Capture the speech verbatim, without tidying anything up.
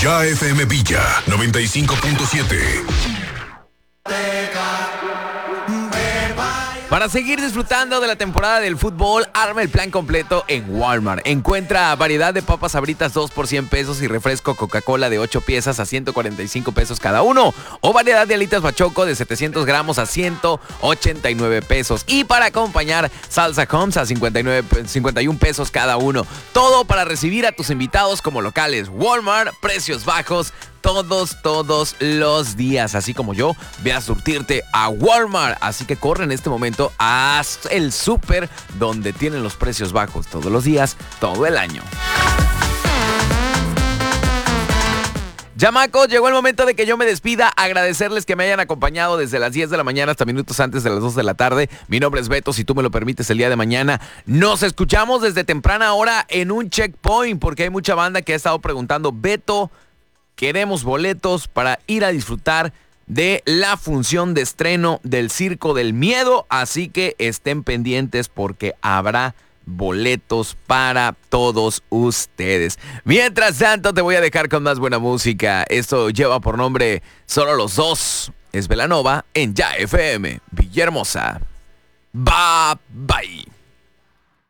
Ya F M Villa noventa y cinco punto siete. Para seguir disfrutando de la temporada del fútbol, arma el plan completo en Walmart. Encuentra variedad de papas Sabritas dos por cien pesos y refresco Coca-Cola de ocho piezas a ciento cuarenta y cinco pesos cada uno. O variedad de alitas Bachoco de setecientos gramos a ciento ochenta y nueve pesos. Y para acompañar, salsa Combs a cincuenta y nueve, cincuenta y uno pesos cada uno. Todo para recibir a tus invitados como locales. Walmart, precios bajos todos, todos los días. Así como yo, ve a surtirte a Walmart. Así que corre en este momento a el súper donde tienen los precios bajos todos los días, todo el año. Chamacos, llegó el momento de que yo me despida. Agradecerles que me hayan acompañado desde las diez de la mañana hasta minutos antes de las dos de la tarde. Mi nombre es Beto, si tú me lo permites, el día de mañana nos escuchamos desde temprana hora en un checkpoint, porque hay mucha banda que ha estado preguntando: Beto, queremos boletos para ir a disfrutar de la función de estreno del Circo del Miedo, así que estén pendientes porque habrá boletos para todos ustedes. Mientras tanto, te voy a dejar con más buena música. Esto lleva por nombre Solo los Dos. Es Belanova en Ya F M Villahermosa. Bye bye.